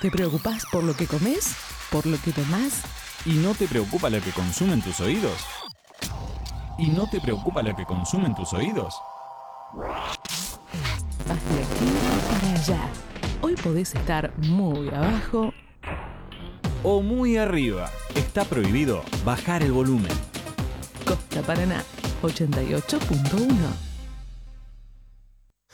¿Te preocupás por lo que comes? ¿Por lo que tomás? ¿Y no te preocupa lo que consumen tus oídos? ¿Y no te preocupa lo que consumen tus oídos? Vas de aquí para allá. Hoy podés estar muy abajo O muy arriba. Está prohibido bajar el volumen. Costa Paraná 88.1.